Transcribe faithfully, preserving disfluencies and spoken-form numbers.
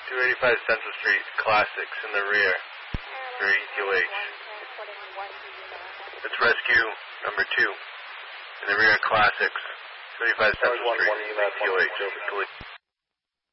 two eighty-five Central Street, Classics in the rear for E T O H. It's rescue number two in the rear, Classics, two eighty-five Central Street, E T O H.